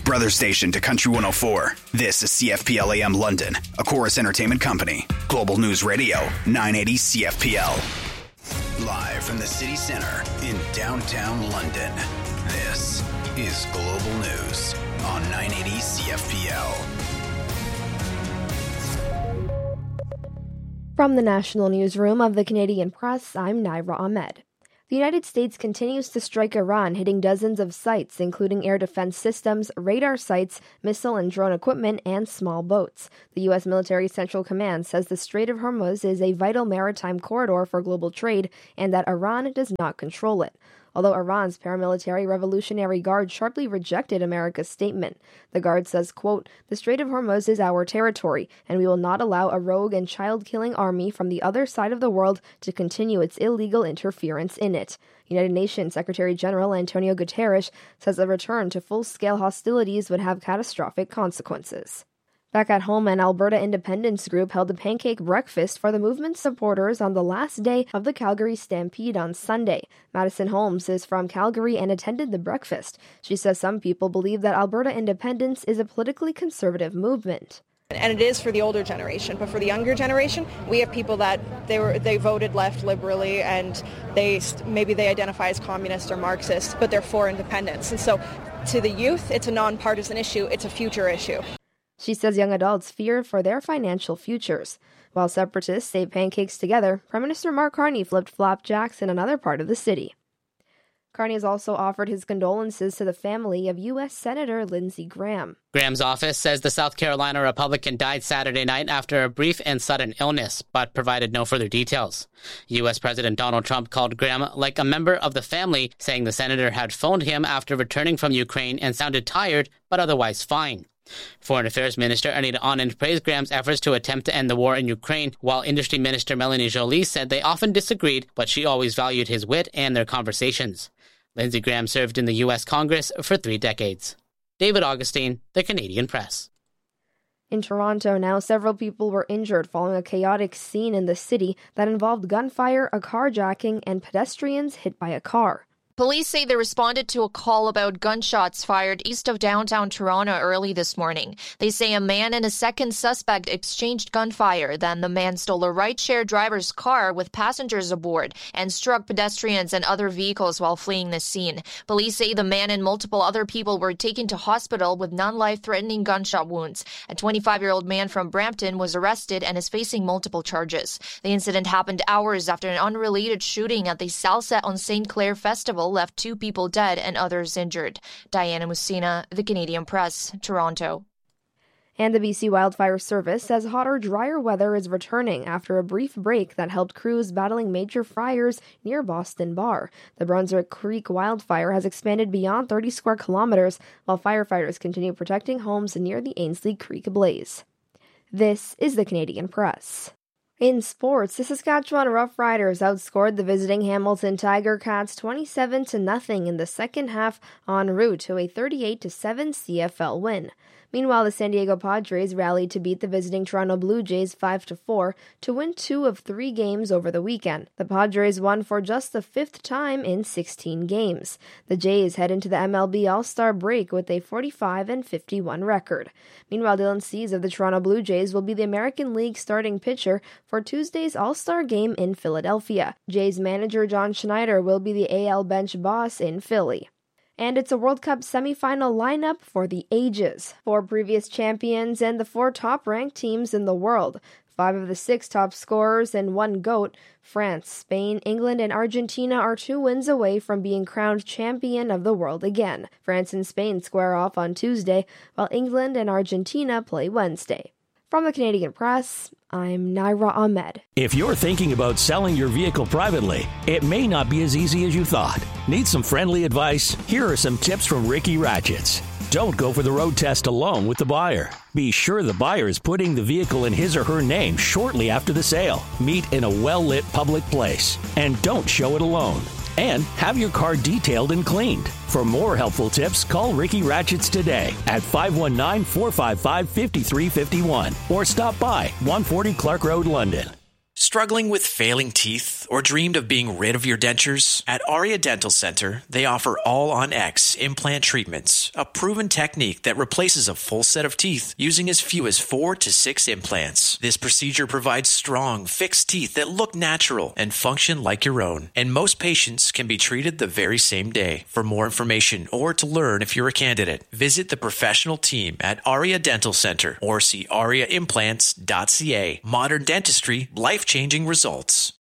Brother station to Country 104. This is CFPL AM London, a Chorus Entertainment Company. Global News Radio, 980 CFPL. Live from the city center in downtown London. This is Global News on 980 CFPL. From the National Newsroom of the Canadian Press, I'm Naira Ahmed. The United States continues to strike Iran, hitting dozens of sites, including air defense systems, radar sites, missile and drone equipment, and small boats. The U.S. Military Central Command says the Strait of Hormuz is a vital maritime corridor for global trade and that Iran does not control it. Although Iran's paramilitary Revolutionary Guard sharply rejected America's statement. The Guard says, quote, "The Strait of Hormuz is our territory, and we will not allow a rogue and child-killing army from the other side of the world to continue its illegal interference in it." United Nations Secretary General Antonio Guterres says a return to full-scale hostilities would have catastrophic consequences. Back at home, an Alberta independence group held a pancake breakfast for the movement's supporters on the last day of the Calgary Stampede on Sunday. Madison Holmes is from Calgary and attended the breakfast. She says some people believe that Alberta independence is a politically conservative movement. And it is for the older generation, but for the younger generation, we have people that they voted left liberally and maybe they identify as communist or Marxist, but they're for independence. And so to the youth, it's a nonpartisan issue, it's a future issue. She says young adults fear for their financial futures. While separatists ate pancakes together, Prime Minister Mark Carney flipped flapjacks in another part of the city. Carney has also offered his condolences to the family of U.S. Senator Lindsey Graham. Graham's office says the South Carolina Republican died Saturday night after a brief and sudden illness, but provided no further details. U.S. President Donald Trump called Graham like a member of the family, saying the senator had phoned him after returning from Ukraine and sounded tired, but otherwise fine. Foreign Affairs Minister Anita Anand praised Graham's efforts to attempt to end the war in Ukraine, while Industry Minister Melanie Joly said they often disagreed, but she always valued his wit and their conversations. Lindsey Graham served in the U.S. Congress for 3 decades. David Augustine, The Canadian Press. In Toronto now, several people were injured following a chaotic scene in the city that involved gunfire, a carjacking, and pedestrians hit by a car. Police say they responded to a call about gunshots fired east of downtown Toronto early this morning. They say a man and a second suspect exchanged gunfire. Then the man stole a rideshare driver's car with passengers aboard and struck pedestrians and other vehicles while fleeing the scene. Police say the man and multiple other people were taken to hospital with non-life-threatening gunshot wounds. A 25-year-old man from Brampton was arrested and is facing multiple charges. The incident happened hours after an unrelated shooting at the Salsa on St. Clair Festival left 2 people dead and others injured. Diana Musina, The Canadian Press, Toronto. And the BC Wildfire Service says hotter, drier weather is returning after a brief break that helped crews battling major fires near Boston Bar. The Brunswick Creek wildfire has expanded beyond 30 square kilometers, while firefighters continue protecting homes near the Ainslie Creek blaze. This is The Canadian Press. In sports, the Saskatchewan Roughriders outscored the visiting Hamilton Tiger Cats 27-0 in the second half en route to a 38-7 CFL win. Meanwhile, the San Diego Padres rallied to beat the visiting Toronto Blue Jays 5-4 to win 2 of 3 games over the weekend. The Padres won for just the 5th time in 16 games. The Jays head into the MLB All-Star break with a 45-51 record. Meanwhile, Dylan Cease of the Toronto Blue Jays will be the American League starting pitcher for Tuesday's All-Star game in Philadelphia. Jays manager John Schneider will be the AL bench boss in Philly. And it's a World Cup semifinal lineup for the ages. 4 previous champions and the 4 top-ranked teams in the world. 5 of the 6 top scorers and 1 GOAT. France, Spain, England, and Argentina are 2 wins away from being crowned champion of the world again. France and Spain square off on Tuesday, while England and Argentina play Wednesday. From the Canadian Press, I'm Naira Ahmed. If you're thinking about selling your vehicle privately, it may not be as easy as you thought. Need some friendly advice? Here are some tips from Ricky Ratchets. Don't go for the road test alone with the buyer. Be sure the buyer is putting the vehicle in his or her name shortly after the sale. Meet in a well-lit public place. And don't show it alone. And have your car detailed and cleaned. For more helpful tips, call Ricky Ratchets today at 519-455-5351 or stop by 140 Clark Road, London. Struggling with failing teeth or dreamed of being rid of your dentures? At Aria Dental Center, they offer all-on-X implant treatments, a proven technique that replaces a full set of teeth using as few as 4 to 6 implants. This procedure provides strong, fixed teeth that look natural and function like your own, and most patients can be treated the very same day. For more information or to learn if you're a candidate, visit the professional team at Aria Dental Center or see ariaimplants.ca. Modern dentistry, life-changing results.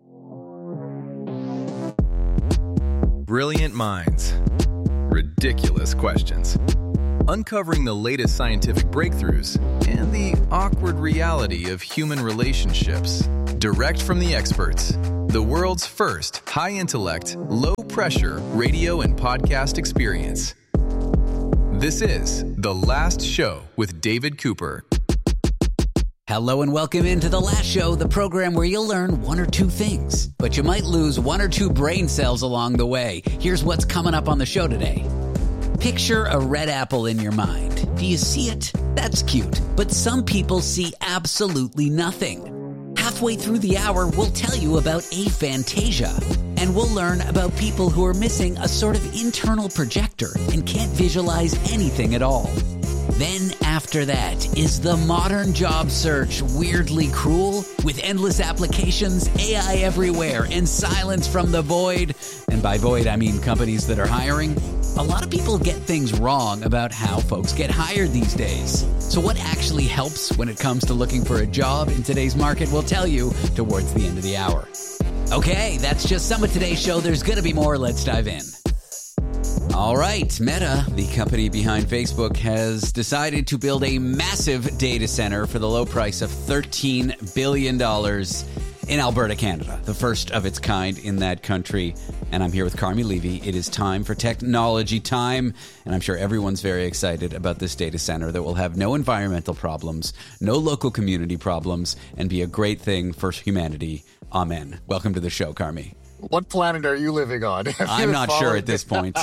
Brilliant minds, ridiculous questions, uncovering the latest scientific breakthroughs and the awkward reality of human relationships. Direct from the experts, the world's first high-intellect, low-pressure radio and podcast experience. This is The Last Show with David Cooper. Hello and welcome into The Last Show, the program where you'll learn one or two things, but you might lose one or two brain cells along the way. Here's what's coming up on the show today. Picture a red apple in your mind. Do you see it? That's cute. But some people see absolutely nothing. Halfway through the hour, we'll tell you about aphantasia. And we'll learn about people who are missing a sort of internal projector and can't visualize anything at all. Then after that, is the modern job search weirdly cruel? With endless applications, AI everywhere, and silence from the void, and by void I mean companies that are hiring, a lot of people get things wrong about how folks get hired these days. So what actually helps when it comes to looking for a job in today's market? We'll tell you towards the end of the hour. Okay, that's just some of today's show. There's going to be more. Let's dive in. All right, Meta, the company behind Facebook, has decided to build a massive data center for the low price of $13 billion in Alberta, Canada, the first of its kind in that country. And I'm here with Carmi Levy. It is time for technology time, and I'm sure everyone's very excited about this data center that will have no environmental problems, no local community problems, and be a great thing for humanity. Amen. Welcome to the show, Carmi. What planet are you living on? I'm not sure at this point.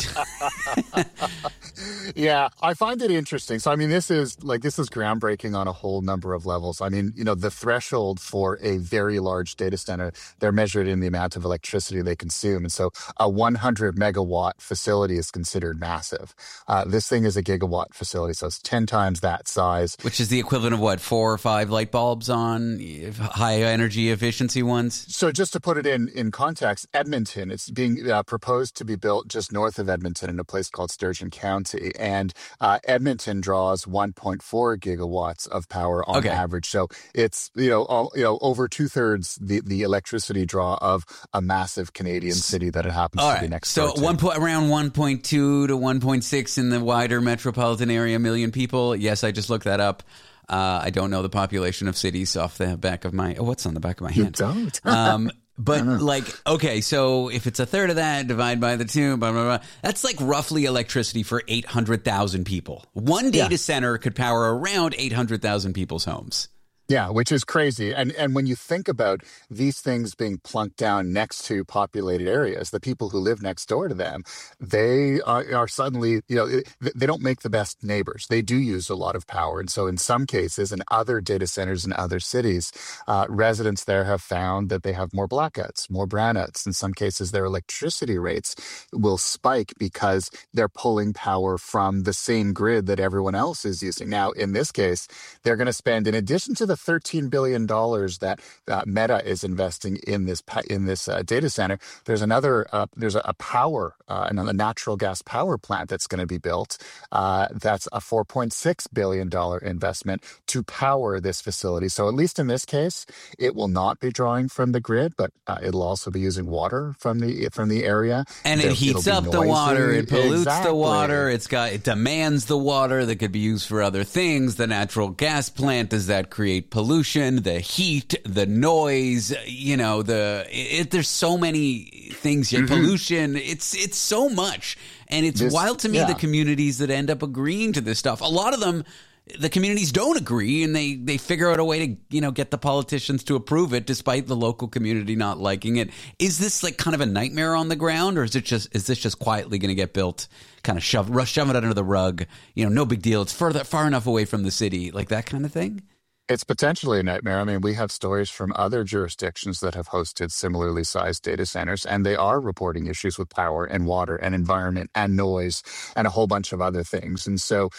Yeah, I find it interesting. So, I mean, this is groundbreaking on a whole number of levels. I mean, you know, the threshold for a very large data center, they're measured in the amount of electricity they consume. And so a 100 megawatt facility is considered massive. This thing is a gigawatt facility, so it's 10 times that size. Which is the equivalent of what, 4 or 5 light bulbs on high energy efficiency ones? So just to put it in context, Edmonton, it's being proposed to be built just north of Edmonton in a place called Sturgeon County. And Edmonton draws 1.4 gigawatts of power on average. So it's, over 2/3 the electricity draw of a massive Canadian city that it happens to be next door to. So around 1.2 to 1.6 in the wider metropolitan area, million people. Yes, I just looked that up. I don't know the population of cities off the back of my... what's on the back of my hand? You don't? But so if it's a third of that, divide by the 2, blah, blah, blah, that's like roughly electricity for 800,000 people. One data center could power around 800,000 people's homes. Yeah, which is crazy. And when you think about these things being plunked down next to populated areas, the people who live next door to them, they are suddenly, they don't make the best neighbors. They do use a lot of power. And so in some cases, in other data centers in other cities, residents there have found that they have more blackouts, more brownouts. In some cases, their electricity rates will spike because they're pulling power from the same grid that everyone else is using. Now, in this case, they're going to spend, in addition to the $13 billion that Meta is investing in this data center, there's a power and a natural gas power plant that's going to be built. That's a $4.6 billion investment to power this facility. So at least in this case, it will not be drawing from the grid, but it'll also be using water from the area. And it heats up the water, it pollutes the water, it demands the water that could be used for other things. The natural gas plant, does that create pollution, the heat, the noise, there's so many things here. Pollution, it's so much. And it's wild to me, the communities that end up agreeing to this stuff. A lot of them, the communities don't agree, and they figure out a way to, get the politicians to approve it despite the local community not liking it. Is this like kind of a nightmare on the ground, or is this just quietly going to get built, kind of shove it under the rug? No big deal. It's far enough away from the city, like that kind of thing? It's potentially a nightmare. I mean, we have stories from other jurisdictions that have hosted similarly sized data centers, and they are reporting issues with power and water and environment and noise and a whole bunch of other things. And so,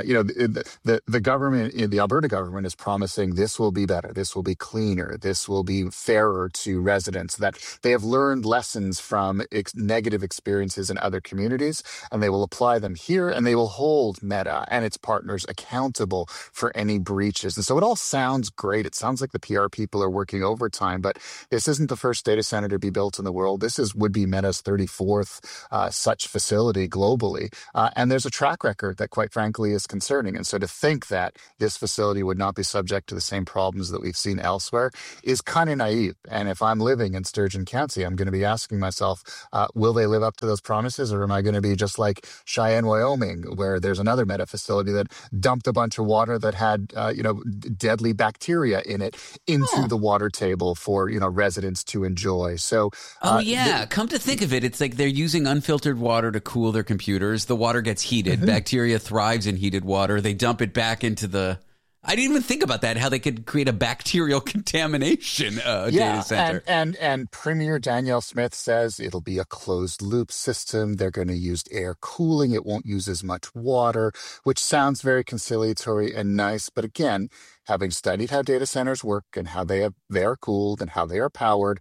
the government, the Alberta government, is promising this will be better, this will be cleaner, this will be fairer to residents, that they have learned lessons from negative experiences in other communities, and they will apply them here, and they will hold Meta and its partners accountable for any breaches. And so it all sounds great. It sounds like the PR people are working overtime, but this isn't the first data center to be built in the world. This would be Meta's 34th such facility globally. And there's a track record that, quite frankly, is concerning. And so to think that this facility would not be subject to the same problems that we've seen elsewhere is kind of naive. And if I'm living in Sturgeon County, I'm going to be asking myself, will they live up to those promises? Or am I going to be just like Cheyenne, Wyoming, where there's another Meta facility that dumped a bunch of water that had, deadly bacteria in it into the water table for, residents to enjoy. So, come to think of it, it's like they're using unfiltered water to cool their computers. The water gets heated. Bacteria thrives in heated water. They dump it back into the... I didn't even think about that, how they could create a bacterial contamination data center. And Premier Danielle Smith says it'll be a closed loop system. They're going to use air cooling. It won't use as much water, which sounds very conciliatory and nice. But again, having studied how data centers work and how they are cooled and how they are powered,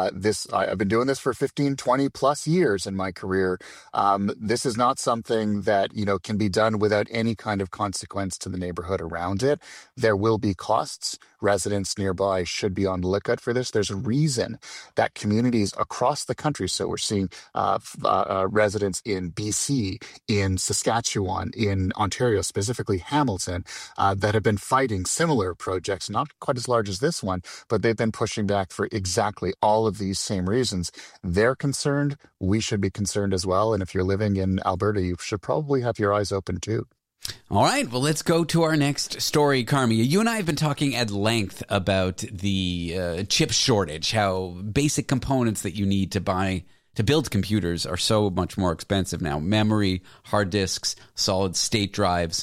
I've been doing this for 15, 20 plus years in my career. This is not something that, can be done without any kind of consequence to the neighborhood around it. There will be costs. Residents nearby should be on the lookout for this. There's a reason that communities across the country, so we're seeing residents in BC, in Saskatchewan, in Ontario, specifically Hamilton, that have been fighting similar projects, not quite as large as this one, but they've been pushing back for exactly all of these same reasons. They're concerned. We should be concerned as well. And if you're living in Alberta, you should probably have your eyes open too. All right, well, let's go to our next story, Carmi. You and I have been talking at length about the chip shortage, how basic components that you need to build computers are so much more expensive now. Memory, hard disks, solid state drives,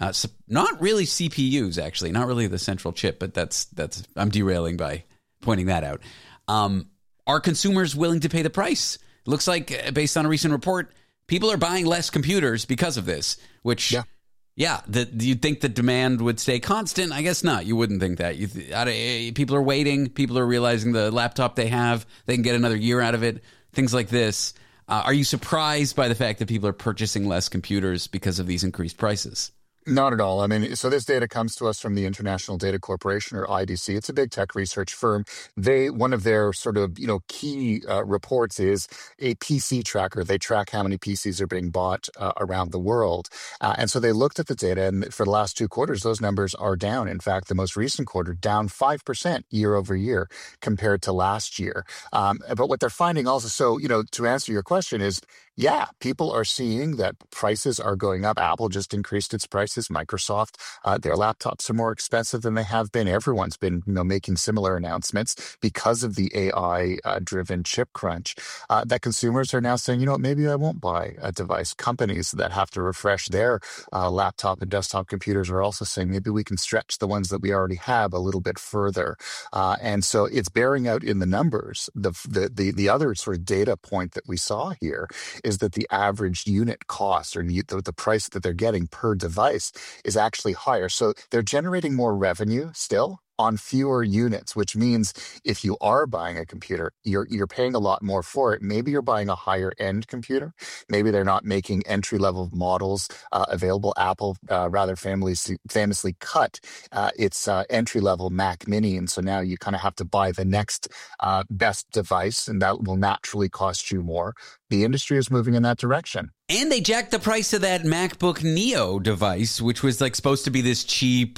not really CPUs, actually, not really the central chip, but that's I'm derailing by pointing that out. Are consumers willing to pay the price? It looks like, based on a recent report, people are buying less computers because of this, which... Yeah, you'd think the demand would stay constant. I guess not. You wouldn't think that. People are waiting. People are realizing the laptop they have, they can get another year out of it. Things like this. Are you surprised by the fact that people are purchasing less computers because of these increased prices? Not at all. I mean, so this data comes to us from the International Data Corporation, or IDC. It's a big tech research firm. One of their sort of, key reports is a PC tracker. They track how many PCs are being bought around the world. And so they looked at the data, and for the last 2 quarters, those numbers are down. In fact, the most recent quarter, down 5% year over year compared to last year. But what they're finding also, so, to answer your question is, yeah, people are seeing that prices are going up. Apple just increased its prices. Microsoft, their laptops are more expensive than they have been. Everyone's been, making similar announcements because of the AI-driven chip crunch. That consumers are now saying, maybe I won't buy a device. Companies that have to refresh their laptop and desktop computers are also saying maybe we can stretch the ones that we already have a little bit further. And so it's bearing out in the numbers. The other sort of data point that we saw here is that the average unit cost, or the price that they're getting per device, is actually higher. So they're generating more revenue still on fewer units, which means if you are buying a computer, you're paying a lot more for it. Maybe you're buying a higher end computer. Maybe they're not making entry level models available. Apple rather famously cut its entry level Mac Mini, and so now you kind of have to buy the next best device, and that will naturally cost you more. The industry is moving in that direction. And they jacked the price of that MacBook Neo device, which was like supposed to be this cheap,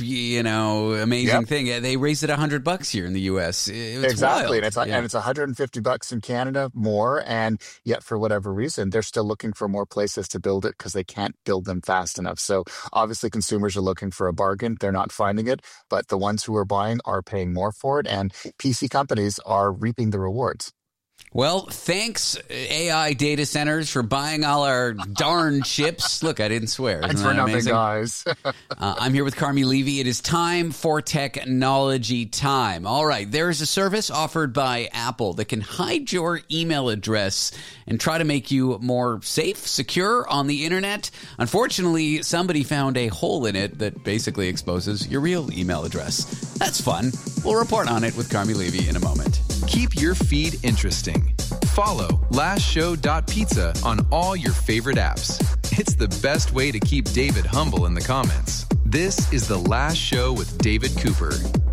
amazing thing. They raised it $100 here in the U.S. Exactly, wild. And it's $150 in Canada more. And yet, for whatever reason, they're still looking for more places to build it because they can't build them fast enough. So obviously, consumers are looking for a bargain. They're not finding it, but the ones who are buying are paying more for it, and PC companies are reaping the rewards. Well, thanks, AI data centers, for buying all our darn chips. Look, I didn't swear. Thanks for nothing, guys. I'm here with Carmi Levy. It is time for technology time. All right, there is a service offered by Apple that can hide your email address and try to make you more safe, secure on the internet. Unfortunately, somebody found a hole in it that basically exposes your real email address. That's fun. We'll report on it with Carmi Levy in a moment. Keep your feed interesting. Follow lastshow.pizza on all your favorite apps. It's the best way to keep David humble in the comments. This is The Last Show with David Cooper.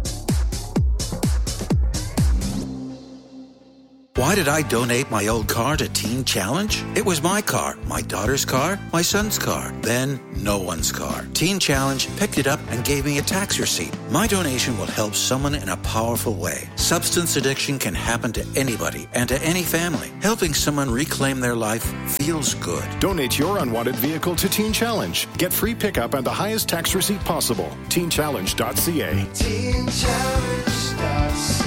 Why did I donate my old car to Teen Challenge? It was my car, my daughter's car, my son's car, then no one's car. Teen Challenge picked it up and gave me a tax receipt. My donation will help someone in a powerful way. Substance addiction can happen to anybody and to any family. Helping someone reclaim their life feels good. Donate your unwanted vehicle to Teen Challenge. Get free pickup and the highest tax receipt possible. TeenChallenge.ca. TeenChallenge.ca.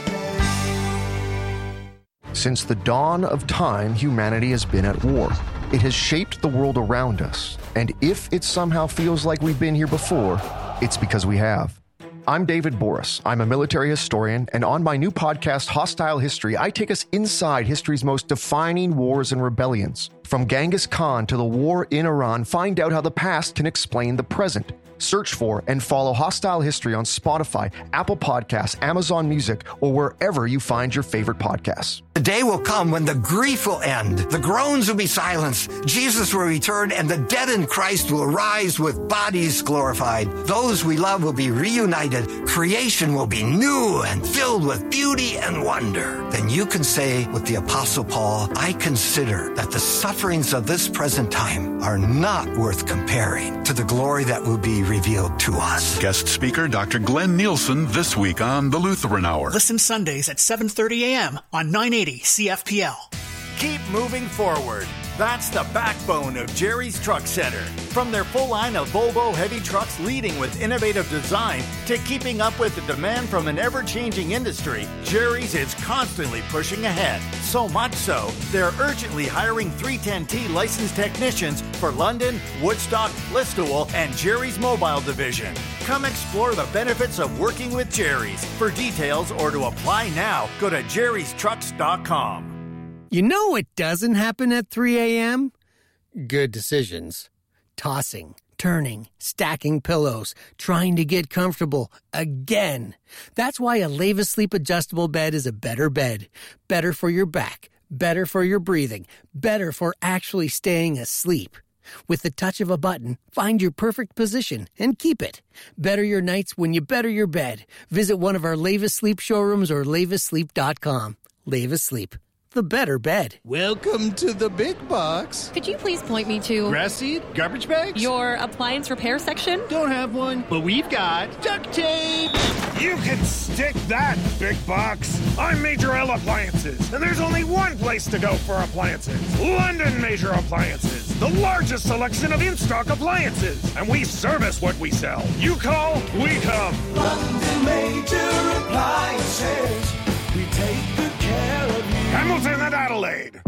Since the dawn of time, humanity has been at war. It has shaped the world around us. And if it somehow feels like we've been here before, it's because we have. I'm David Boris. I'm a military historian, and on my new podcast, Hostile History, I take us inside history's most defining wars and rebellions. From Genghis Khan to the war in Iran, find out how the past can explain the present. Search for and follow Hostile History on Spotify, Apple Podcasts, Amazon Music, or wherever you find your favorite podcasts. The day will come when the grief will end, the groans will be silenced, Jesus will return, and the dead in Christ will rise with bodies glorified. Those we love will be reunited. Creation will be new and filled with beauty and wonder. Then you can say with the Apostle Paul, I consider that the sufferings of this present time are not worth comparing to the glory that will be revealed to us. Guest speaker Dr. Glenn Nielsen this week on The Lutheran Hour. Listen Sundays at 7:30 a.m. on 980 CFPL. Keep moving forward. That's the backbone of Jerry's Truck Center. From their full line of Volvo heavy trucks leading with innovative design to keeping up with the demand from an ever-changing industry, Jerry's is constantly pushing ahead. So much so, they're urgently hiring 310T licensed technicians for London, Woodstock, Listowel, and Jerry's Mobile Division. Come explore the benefits of working with Jerry's. For details or to apply now, go to jerrystrucks.com. You know what doesn't happen at 3 a.m.? Good decisions. Tossing, turning, stacking pillows, trying to get comfortable again. That's why a Leva Sleep adjustable bed is a better bed. Better for your back, better for your breathing, better for actually staying asleep. With the touch of a button, find your perfect position and keep it. Better your nights when you better your bed. Visit one of our Leva Sleep showrooms or levasleep.com. Leva Sleep. The better bed. Welcome to the big box. Could you please point me to... grass seed? Garbage bags? Your appliance repair section? Don't have one, but we've got duct tape. You can stick that, big box. I'm Major L Appliances, and there's only one place to go for appliances. London Major Appliances, the largest selection of in-stock appliances. And we service what we sell. You call, we come. London Major Appliances. We take good care of you. Hamilton and Adelaide.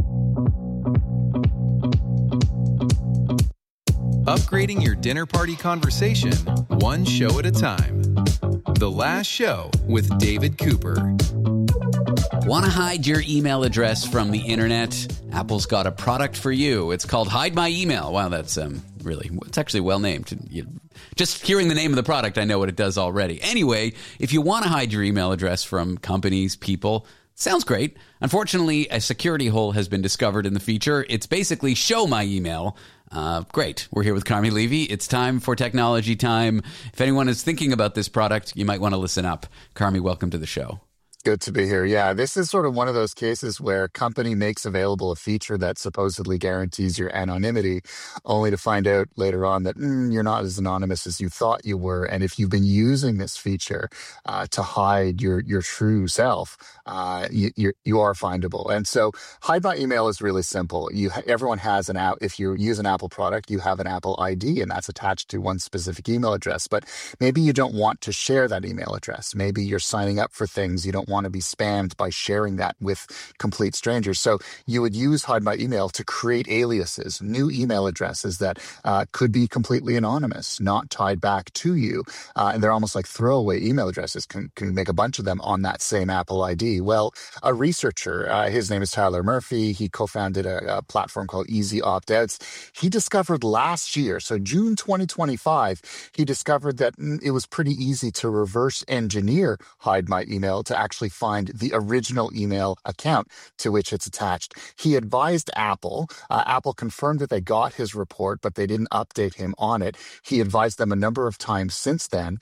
Upgrading your dinner party conversation, one show at a time. The Last Show with David Cooper. Want to hide your email address from the internet? Apple's got a product for you. It's called Hide My Email. Wow, that's it's actually well named. Just hearing the name of the product, I know what it does already. Anyway, if you want to hide your email address from companies, people, sounds great. Unfortunately, a security hole has been discovered in the feature. It's basically show my email. Great. We're here with Carmi Levy. It's time for technology time. If anyone is thinking about this product, you might want to listen up. Carmi, welcome to the show. Good to be here. Yeah, this is sort of one of those cases where a company makes available a feature that supposedly guarantees your anonymity, only to find out later on that you're not as anonymous as you thought you were. And if you've been using this feature to hide your true self, you are findable. And so Hide My Email is really simple. Everyone has an app. If you use an Apple product, you have an Apple ID, and that's attached to one specific email address. But maybe you don't want to share that email address. Maybe you're signing up for things you don't want to be spammed by sharing that with complete strangers. So you would use Hide My Email to create aliases, new email addresses that could be completely anonymous, not tied back to you. And they're almost like throwaway email addresses. Can make a bunch of them on that same Apple ID. Well, a researcher, his name is Tyler Murphy. He co-founded a platform called Easy Opt-Outs. He discovered last year, so June 2025, he discovered that it was pretty easy to reverse engineer Hide My Email to actually find the original email account to which it's attached. He advised Apple. Apple confirmed that they got his report, but they didn't update him on it. He advised them a number of times since then,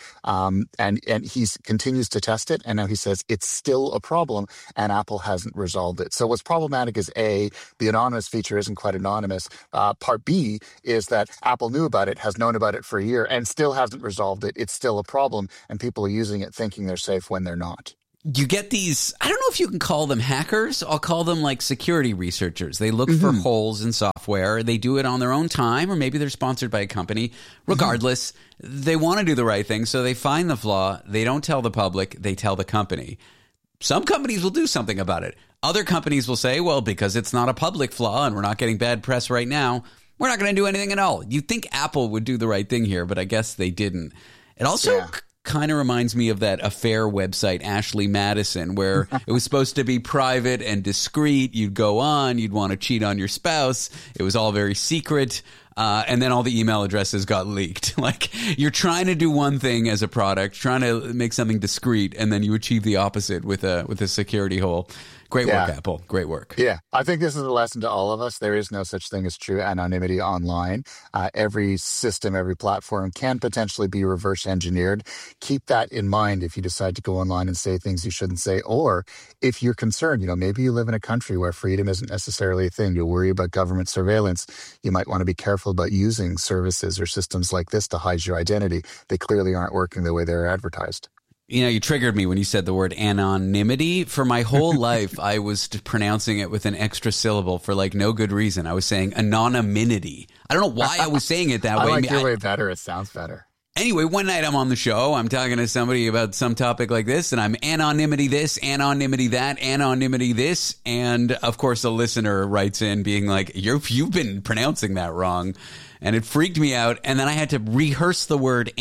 and he continues to test it, and now he says it's still a problem, and Apple hasn't resolved it. So what's problematic is, A, the anonymous feature isn't quite anonymous. Part B is that Apple knew about it, has known about it for a year, and still hasn't resolved it. It's still a problem, and people are using it thinking they're safe when they're not. You get these, I don't know if you can call them hackers. I'll call them like security researchers. They look for holes in software. They do it on their own time, or maybe they're sponsored by a company. Regardless, they want to do the right thing, so they find the flaw. They don't tell the public. They tell the company. Some companies will do something about it. Other companies will say, well, because it's not a public flaw and we're not getting bad press right now, we're not going to do anything at all. You'd think Apple would do the right thing here, but I guess they didn't. It also kind of reminds me of that affair website, Ashley Madison, where it was supposed to be private and discreet. You'd go on, you'd want to cheat on your spouse. It was all very secret. And then all the email addresses got leaked. Like, you're trying to do one thing as a product, trying to make something discreet, and then you achieve the opposite with a security hole. Great work, Apple. Great work. Yeah, I think this is a lesson to all of us. There is no such thing as true anonymity online. Every system, every platform can potentially be reverse engineered. Keep that in mind if you decide to go online and say things you shouldn't say, or if you're concerned, maybe you live in a country where freedom isn't necessarily a thing. You'll worry about government surveillance. You might want to be careful about using services or systems like this to hide your identity. They clearly aren't working the way they're advertised. You triggered me when you said the word anonymity. For my whole life, I was pronouncing it with an extra syllable for no good reason. I was saying anonymity. I don't know why I was saying it that way. I like your way better. It sounds better. Anyway, one night I'm on the show. I'm talking to somebody about some topic like this, and I'm anonymity this, anonymity that, anonymity this. And, of course, a listener writes in being like, you've been pronouncing that wrong. And it freaked me out. And then I had to rehearse the word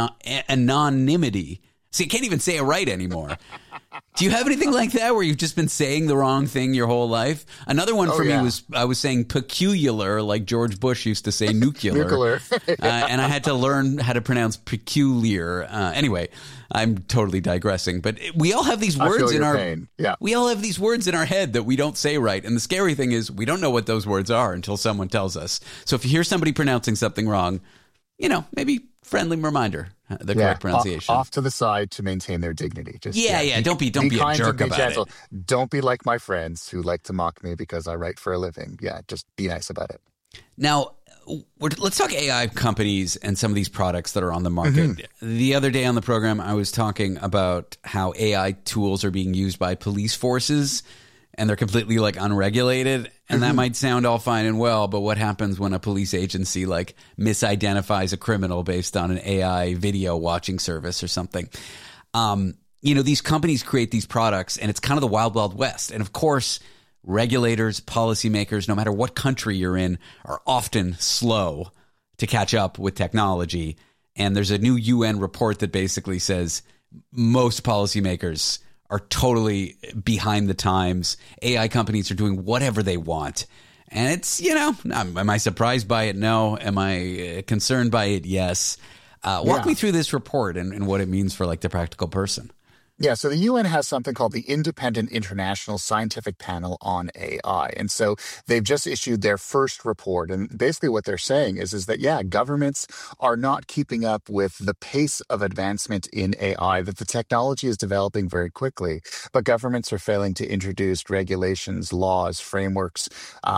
anonymity. See, I can't even say it right anymore. Do you have anything like that where you've just been saying the wrong thing your whole life? Another one for me was I was saying peculiar, like George Bush used to say nuclear. And I had to learn how to pronounce peculiar. Anyway, I'm totally digressing, but we all have these words in our pain. Yeah. We all have these words in our head that we don't say right. And the scary thing is we don't know what those words are until someone tells us. So if you hear somebody pronouncing something wrong, maybe friendly reminder, the correct pronunciation. Off to the side to maintain their dignity. Just Don't be a jerk about gentle. It. Don't be like my friends who like to mock me because I write for a living. Yeah, just be nice about it. Now, let's talk AI companies and some of these products that are on the market. The other day on the program, I was talking about how AI tools are being used by police forces, and they're completely unregulated. And that might sound all fine and well, but what happens when a police agency misidentifies a criminal based on an AI video watching service or something? These companies create these products, and it's kind of the wild, wild west. And of course, regulators, policymakers, no matter what country you're in, are often slow to catch up with technology. And there's a new UN report that basically says most policymakers are totally behind the times. AI companies are doing whatever they want. And it's, am I surprised by it? No. Am I concerned by it? Yes. Walk me through this report and what it means for the practical person. Yeah, so the UN has something called the Independent International Scientific Panel on AI. And so they've just issued their first report. And basically what they're saying is that, governments are not keeping up with the pace of advancement in AI, that the technology is developing very quickly, but governments are failing to introduce regulations, laws, frameworks,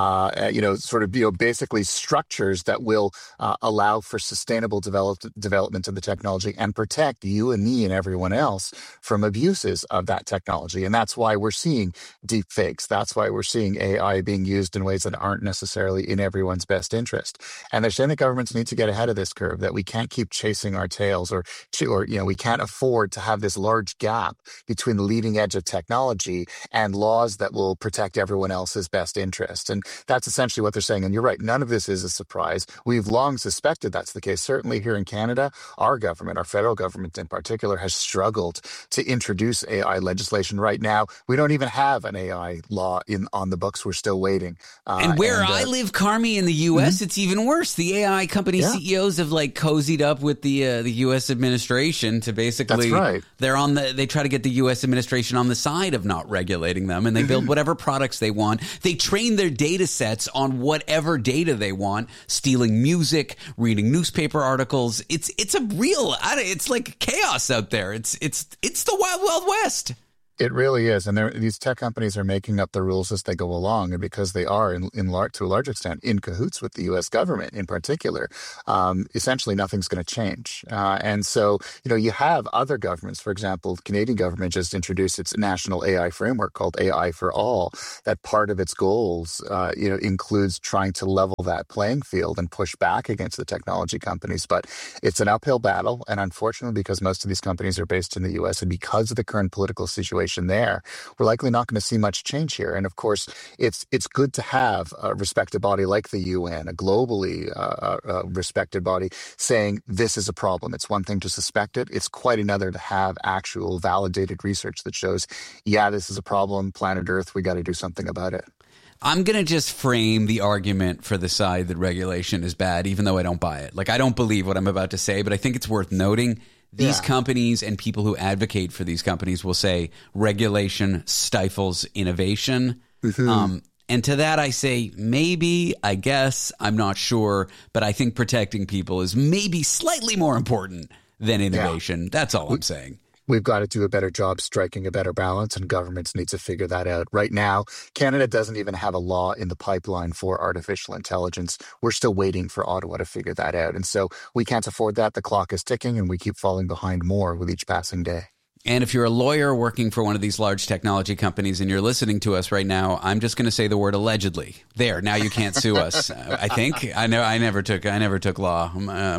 basically structures that will allow for sustainable development of the technology and protect you and me and everyone else from abuses of that technology. And that's why we're seeing deep fakes. That's why we're seeing AI being used in ways that aren't necessarily in everyone's best interest. And they're saying that governments need to get ahead of this curve, that we can't keep chasing our tails or we can't afford to have this large gap between the leading edge of technology and laws that will protect everyone else's best interest. And that's essentially what they're saying. And you're right, none of this is a surprise. We've long suspected that's the case. Certainly here in Canada, our government, our federal government in particular, has struggled to introduce AI legislation. Right now, we don't even have an AI law on the books. We're still waiting. And where I live, Carmi, in the U.S., it's even worse. The AI company CEOs have cozied up with the U.S. administration to basically, they try to get the U.S. administration on the side of not regulating them, and they build whatever products they want. They train their data sets on whatever data they want, stealing music, reading newspaper articles. It's a real, it's like chaos out there. It's the Wild Wild West. It really is. And these tech companies are making up the rules as they go along. And because they are, to a large extent, in cahoots with the U.S. government in particular, essentially nothing's going to change. And so, you have other governments. For example, the Canadian government just introduced its national AI framework called AI for All. That part of its goals, includes trying to level that playing field and push back against the technology companies. But it's an uphill battle. And unfortunately, because most of these companies are based in the U.S. and because of the current political situation there, we're likely not going to see much change here. And of course, it's good to have a respected body like the UN, a globally respected body, saying this is a problem. It's one thing to suspect it. It's quite another to have actual validated research that shows, this is a problem, planet Earth, we got to do something about it. I'm going to just frame the argument for the side that regulation is bad, even though I don't buy it. I don't believe what I'm about to say, but I think it's worth noting. These companies and people who advocate for these companies will say regulation stifles innovation. And to that I say, maybe, I guess, I'm not sure, but I think protecting people is maybe slightly more important than innovation. That's all I'm saying. We've got to do a better job striking a better balance, and governments need to figure that out. Right now, Canada doesn't even have a law in the pipeline for artificial intelligence. We're still waiting for Ottawa to figure that out. And so we can't afford that. The clock is ticking, and we keep falling behind more with each passing day. And if you're a lawyer working for one of these large technology companies and you're listening to us right now, I'm just going to say the word allegedly. There, now you can't sue us. I think I never took law.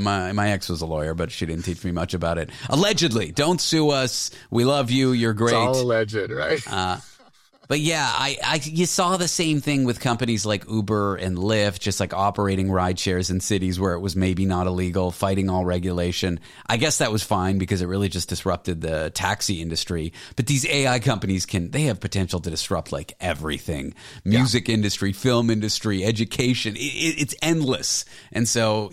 My ex was a lawyer, but she didn't teach me much about it. Allegedly, don't sue us. We love you. You're great. It's all alleged, right? But you saw the same thing with companies like Uber and Lyft, just operating ride shares in cities where it was maybe not illegal, fighting all regulation. I guess that was fine because it really just disrupted the taxi industry. But these AI companies they have potential to disrupt everything. Music industry, film industry, education. It's endless. And so,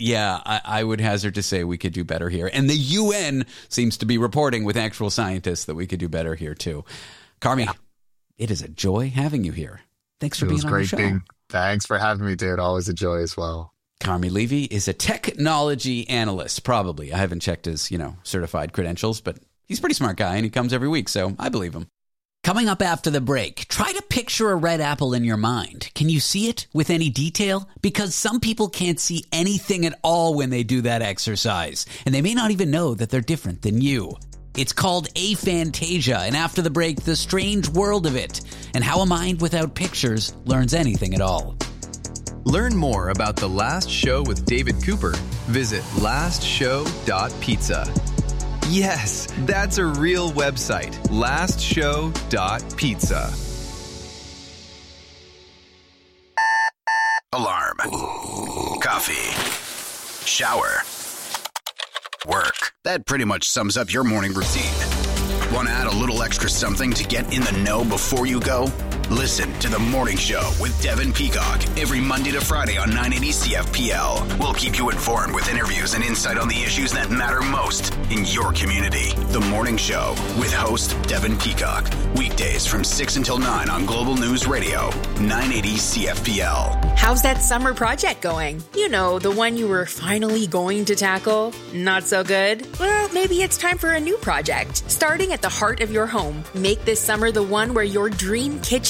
I would hazard to say we could do better here. And the UN seems to be reporting with actual scientists that we could do better here too. Carmi. It is a joy having you here. Thanks for being on the show. Thanks for having me, dude. Always a joy as well. Carmi Levy is a technology analyst, probably. I haven't checked his, certified credentials, but he's a pretty smart guy, and he comes every week, so I believe him. Coming up after the break, try to picture a red apple in your mind. Can you see it with any detail? Because some people can't see anything at all when they do that exercise, and they may not even know that they're different than you. It's called aphantasia, and after the break, the strange world of it, and how a mind without pictures learns anything at all. Learn more about The Last Show with David Cooper. Visit lastshow.pizza. Yes, that's a real website, lastshow.pizza. Alarm. Coffee. Shower. Work. That pretty much sums up your morning routine. Want to add a little extra something to get in the know before you go? Listen to The Morning Show with Devin Peacock every Monday to Friday on 980 CFPL. We'll keep you informed with interviews and insight on the issues that matter most in your community. The Morning Show with host Devin Peacock. Weekdays from 6 until 9 on Global News Radio, 980 CFPL. How's that summer project going? You know, the one you were finally going to tackle? Not so good? Well, maybe it's time for a new project. Starting at the heart of your home, make this summer the one where your dream kitchen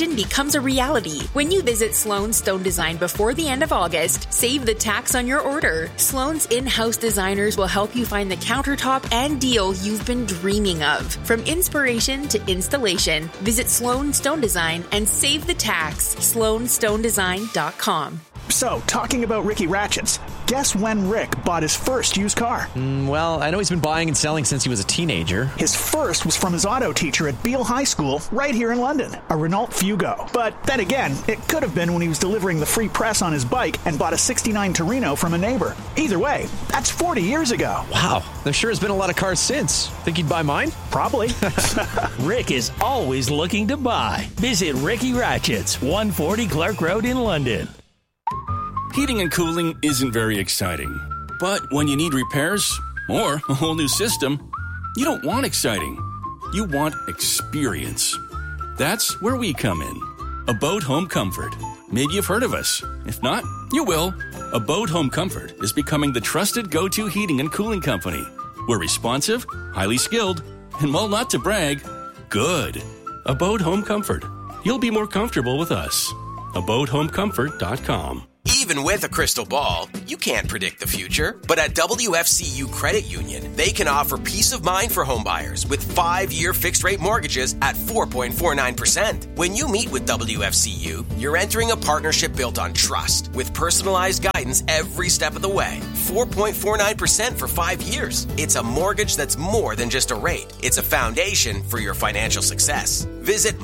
vision becomes a reality. When you visit Sloan Stone Design before the end of August, save the tax on your order. Sloan's in-house designers will help you find the countertop and deal you've been dreaming of. From inspiration to installation, visit Sloan Stone Design and save the tax. SloanStoneDesign.com. So, talking about Ricky Ratchets, guess when Rick bought his first used car? Well, I know he's been buying and selling since he was a teenager. His first was from his auto teacher at Beale High School, right here in London, a Renault Fugo. But then again, it could have been when he was delivering the free press on his bike and bought a '69 Torino from a neighbor. Either way, that's 40 years ago. Wow, there sure has been a lot of cars since. Think he'd buy mine? Probably. Rick is always looking to buy. Visit Ricky Ratchets, 140 Clark Road in London. Heating and cooling isn't very exciting. But when you need repairs or a whole new system, you don't want exciting. You want experience. That's where we come in. Abode Home Comfort. Maybe you've heard of us. If not, you will. Abode Home Comfort is becoming the trusted go-to heating and cooling company. We're responsive, highly skilled, and while not to brag, good. Abode Home Comfort. You'll be more comfortable with us. AbodeHomeComfort.com. Even with a crystal ball, you can't predict the future. But at WFCU Credit Union, they can offer peace of mind for homebuyers with 5-year fixed-rate mortgages at 4.49%. When you meet with WFCU, you're entering a partnership built on trust with personalized guidance every step of the way. 4.49% for 5 years. It's a mortgage that's more than just a rate. It's a foundation for your financial success. Visit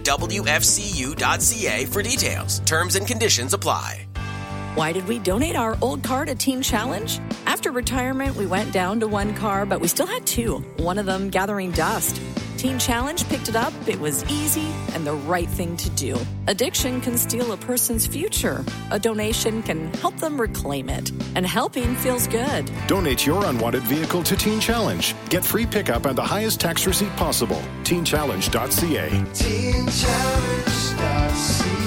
mywfcu.ca for details. Terms and conditions apply. Why did we donate our old car to Teen Challenge? After retirement, we went down to one car, but we still had two, one of them gathering dust. Teen Challenge picked it up. It was easy and the right thing to do. Addiction can steal a person's future. A donation can help them reclaim it. And helping feels good. Donate your unwanted vehicle to Teen Challenge. Get free pickup and the highest tax receipt possible. TeenChallenge.ca. TeenChallenge.ca.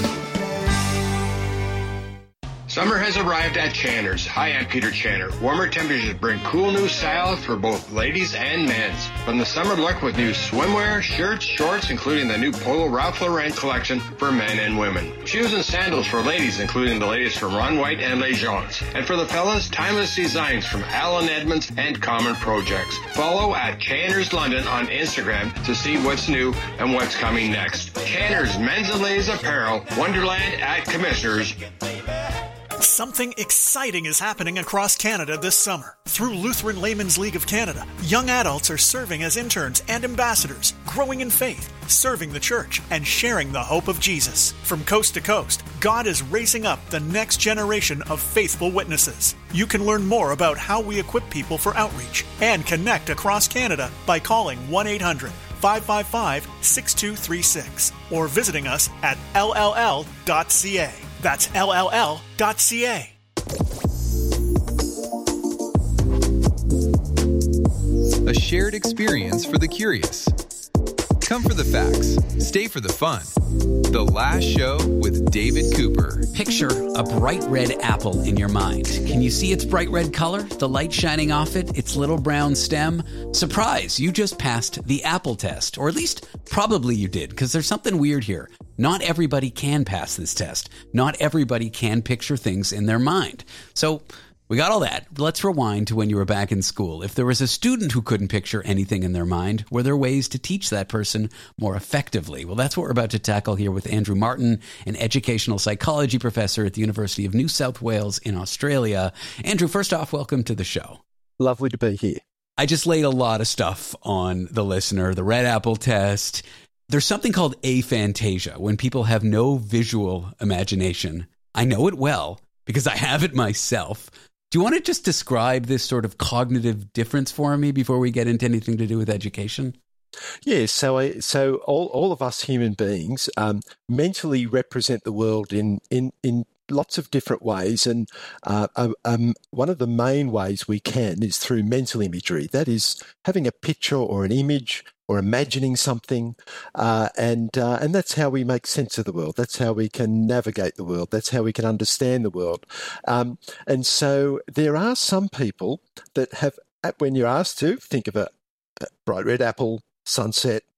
Summer has arrived at Channer's. Hi, I'm Peter Channer. Warmer temperatures bring cool new styles for both ladies and men's. From the summer look with new swimwear, shirts, shorts, including the new Polo Ralph Lauren collection for men and women. Shoes and sandals for ladies, including the latest from Ron White and Les Gens. And for the fellas, timeless designs from Alan Edmonds and Common Projects. Follow at Channer's London on Instagram to see what's new and what's coming next. Channer's Men's and Ladies Apparel, Wonderland at Commissioners. Something exciting is happening across Canada this summer. Through Lutheran Laymen's League of Canada, young adults are serving as interns and ambassadors, growing in faith, serving the church, and sharing the hope of Jesus. From coast to coast, God is raising up the next generation of faithful witnesses. You can learn more about how we equip people for outreach and connect across Canada by calling 1-800-555-6236 or visiting us at lll.ca. That's lll.ca. A shared experience for the curious. Come for the facts, stay for the fun. The Last Show with David Cooper. Picture a bright red apple in your mind. Can you see its bright red color? The light shining off it, its little brown stem? Surprise, you just passed the apple test. Or at least, probably you did, because there's something weird here. Not everybody can pass this test. Not everybody can picture things in their mind. So, we got all that. Let's rewind to when you were back in school. If there was a student who couldn't picture anything in their mind, were there ways to teach that person more effectively? Well, that's what we're about to tackle here with Andrew Martin, an educational psychology professor at the University of New South Wales in Australia. Andrew, first off, welcome to the show. Lovely to be here. I just laid a lot of stuff on the listener, the red apple test. There's something called aphantasia, when people have no visual imagination. I know it well because I have it myself. Do you want to just describe this sort of cognitive difference for me before we get into anything to do with education? Yeah, so all of us human beings mentally represent the world in lots of different ways, and one of the main ways we can is through mental imagery. That is, having a picture or an image or imagining something, and that's how we make sense of the world. That's how we can navigate the world. That's how we can understand the world. And so there are some people that have, when you're asked to think of a bright red apple, sunset,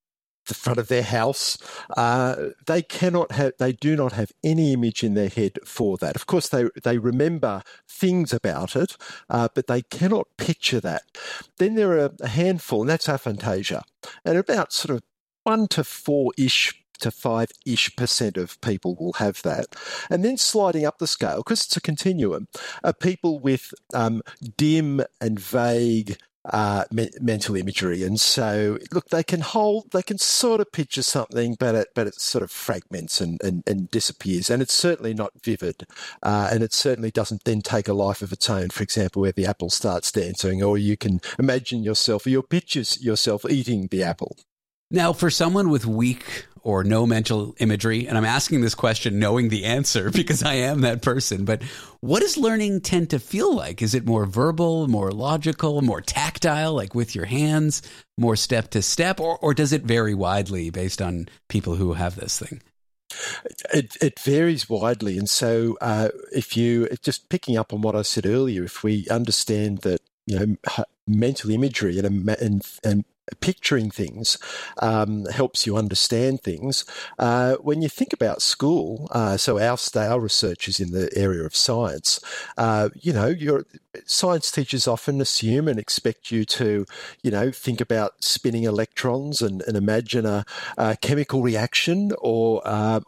the front of their house, they do not have any image in their head for that. Of course, they remember things about it, but they cannot picture that. Then there are a handful, and that's aphantasia, and about sort of 1 to 4-ish to 5-ish% of people will have that. And then sliding up the scale, because it's a continuum, are people with dim and vague mental imagery. And so, look, they can sort of picture something, but it sort of fragments and disappears. And it's certainly not vivid. And it certainly doesn't then take a life of its own, for example, where the apple starts dancing, or you can imagine yourself, or you picture yourself eating the apple. Now, for someone with weak or no mental imagery, and I'm asking this question knowing the answer because I am that person, but what does learning tend to feel like? Is it more verbal, more logical, more tactile, like with your hands, more step to step, or does it vary widely based on people who have this thing? It varies widely. And so if you, just picking up on what I said earlier, if we understand that, mental imagery and picturing things helps you understand things. When you think about school, so our research is in the area of science. Your science teachers often assume and expect you to, think about spinning electrons and imagine a chemical reaction, or I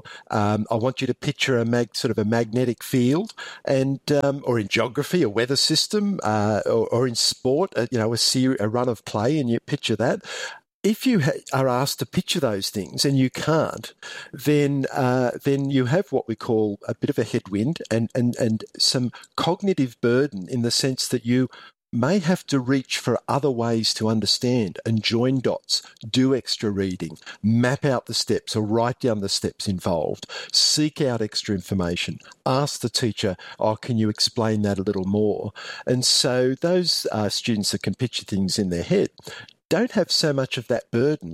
want you to picture a magnetic field, and or in geography, a weather system, or in sport, a run of play, and you picture that. If you are asked to picture those things and you can't, then you have what we call a bit of a headwind and some cognitive burden, in the sense that you may have to reach for other ways to understand and join dots, do extra reading, map out the steps or write down the steps involved, seek out extra information, ask the teacher, can you explain that a little more? And so those students that can picture things in their head don't have so much of that burden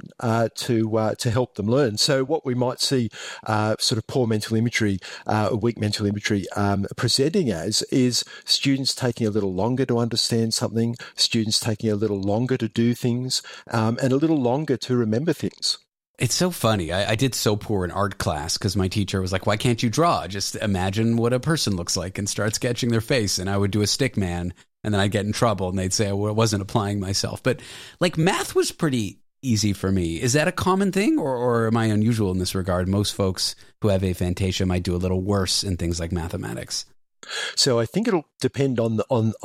to help them learn. So what we might see sort of poor mental imagery, weak mental imagery presenting as is students taking a little longer to understand something, students taking a little longer to do things, and a little longer to remember things. It's so funny. I did so poor in art class because my teacher was like, why can't you draw? Just imagine what a person looks like and start sketching their face. And I would do a stick man. And then I'd get in trouble and they'd say I wasn't applying myself. But like math was pretty easy for me. Is that a common thing or am I unusual in this regard? Most folks who have aphantasia might do a little worse in things like mathematics. So I think it'll depend on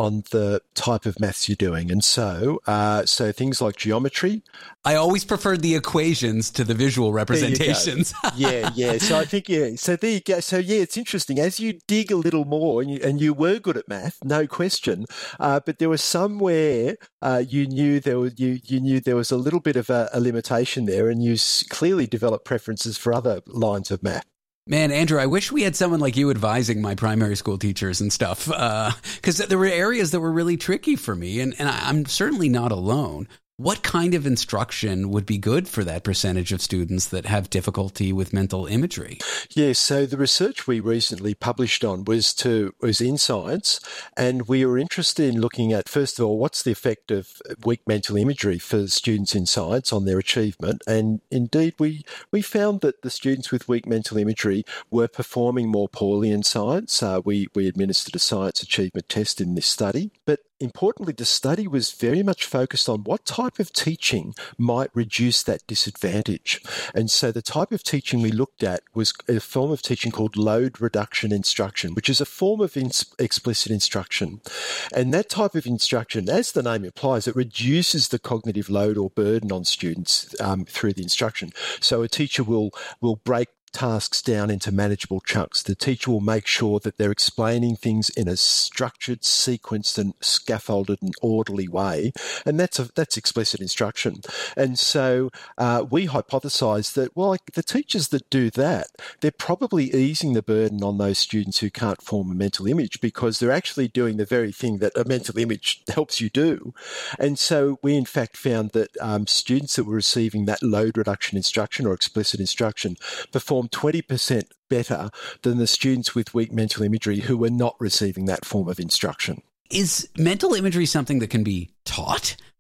the type of maths you're doing. And so things like geometry. I always preferred the equations to the visual representations. Yeah. So I think, So there you go. So it's interesting. As you dig a little more, and you were good at math, no question, but there was somewhere you knew there was a little bit of a limitation there, and you clearly developed preferences for other lines of math. Man, Andrew, I wish we had someone like you advising my primary school teachers and stuff, because there were areas that were really tricky for me, and I'm certainly not alone. What kind of instruction would be good for that percentage of students that have difficulty with mental imagery? Yeah, so the research we recently published on was in science, and we were interested in looking at, first of all, what's the effect of weak mental imagery for students in science on their achievement. And indeed, we found that the students with weak mental imagery were performing more poorly in science. We administered a science achievement test in this study, but importantly, the study was very much focused on what type of teaching might reduce that disadvantage. And so the type of teaching we looked at was a form of teaching called load reduction instruction, which is a form of explicit instruction. And that type of instruction, as the name implies, it reduces the cognitive load or burden on students through the instruction. So a teacher will break tasks down into manageable chunks. The teacher will make sure that they're explaining things in a structured, sequenced and scaffolded and orderly way. And that's explicit instruction. And so we hypothesised that, the teachers that do that, they're probably easing the burden on those students who can't form a mental image, because they're actually doing the very thing that a mental image helps you do. And so we in fact found that students that were receiving that load reduction instruction or explicit instruction performed 20% better than the students with weak mental imagery who were not receiving that form of instruction. Is mental imagery something that can be taught?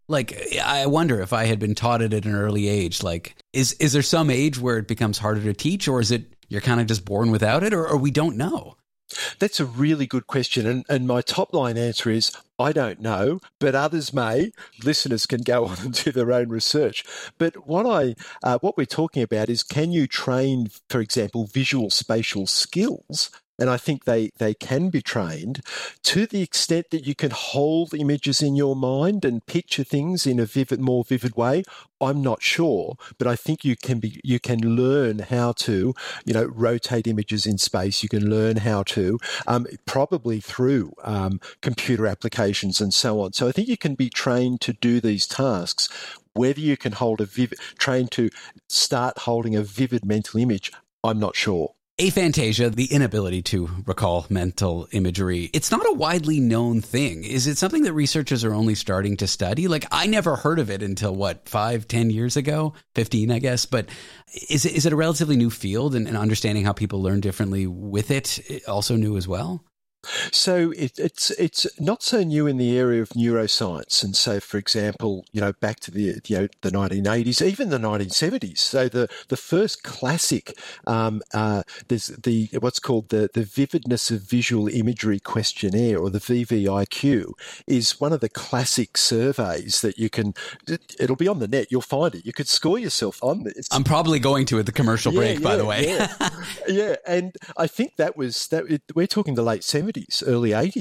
Like, I wonder if I had been taught it at an early age, like, is there some age where it becomes harder to teach, or is it you're kind of just born without it, or we don't know? That's a really good question. And my top line answer is, I don't know, but others may. Listeners can go on and do their own research. But what we're talking about is, can you train, for example, visual spatial skills? And I think they can be trained to the extent that you can hold images in your mind and picture things in a more vivid way. I'm not sure, but I think you can learn how to, rotate images in space. You can learn how to, probably through computer applications and so on. So I think you can be trained to do these tasks. Whether you can train to start holding a vivid mental image, I'm not sure. Aphantasia, the inability to recall mental imagery, it's not a widely known thing. Is it something that researchers are only starting to study? Like, I never heard of it until, 5-10 years ago? 15, I guess. But is it a relatively new field, and understanding how people learn differently with it also new as well? So it's not so new in the area of neuroscience, and so, for example, back to the 1980s, even the 1970s. So the first classic, there's what's called the Vividness of Visual Imagery Questionnaire, or the VVIQ, is one of the classic surveys that you can. It'll be on the net. You'll find it. You could score yourself on this. I'm probably going to at the commercial break, by the way. Yeah, and I think that was that. We're talking the late 70s. Early 80s.